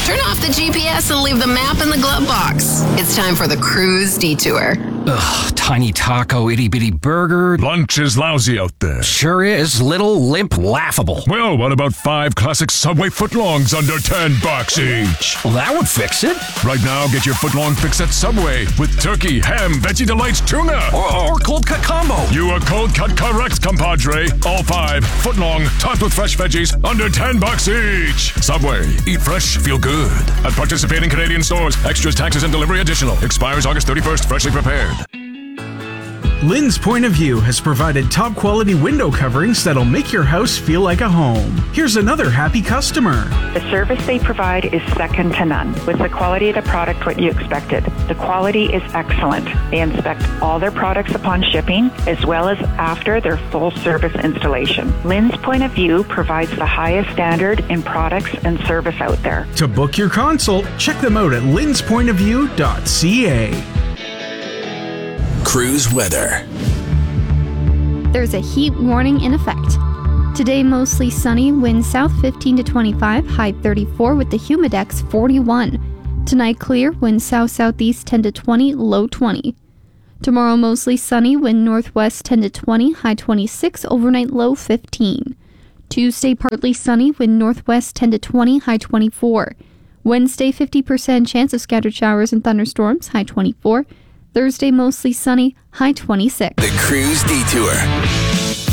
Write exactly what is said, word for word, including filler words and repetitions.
Turn off the G P S and leave the map in the glove box. It's time for the Cruise Detour. Ugh, tiny taco, itty bitty burger. Lunch is lousy out there. Sure is. Little, limp, laughable. Well, what about five classic Subway footlongs under ten bucks each? Well, that would fix it. Right now, get your footlong fix at Subway with turkey, ham, veggie delights, tuna. Or, or cold cut combo. You are cold cut correct, compadre. All five footlong, topped with fresh veggies, under ten bucks each. Subway. Eat fresh, feel good. At participating Canadian stores. Extras, taxes, and delivery additional. Expires August thirty-first. Freshly prepared. Lynn's Point of View has provided top quality window coverings that'll make your house feel like a home. Here's another happy customer. The service they provide is second to none. With the quality of the product what you expected. The quality is excellent. They inspect all their products upon shipping as well as after their full service installation. Lynn's Point of View provides the highest standard in products and service out there. To book your consult, check them out at lyns point of view dot c a. Cruise weather. There's a heat warning in effect. Today, mostly sunny, winds south fifteen to twenty-five, high thirty-four with the humidex forty-one. Tonight, clear, winds south-southeast ten to twenty, low twenty. Tomorrow, mostly sunny, wind northwest ten to twenty, high twenty-six, overnight low fifteen. Tuesday, partly sunny, wind northwest ten to twenty, high twenty-four. Wednesday, fifty percent chance of scattered showers and thunderstorms, high twenty-four. Thursday, mostly sunny, high twenty-six. The Cruise Detour.